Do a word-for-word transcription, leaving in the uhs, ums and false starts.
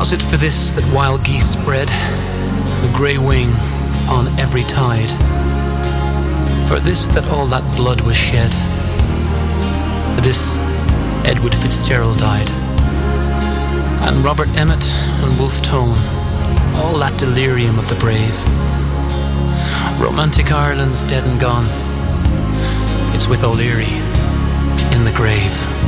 Was it for this that wild geese spread the grey wing on every tide? For this that all that blood was shed? For this Edward Fitzgerald died, and Robert Emmet and Wolfe Tone, all that delirium of the brave. Romantic Ireland's dead and gone. It's with O'Leary in the grave.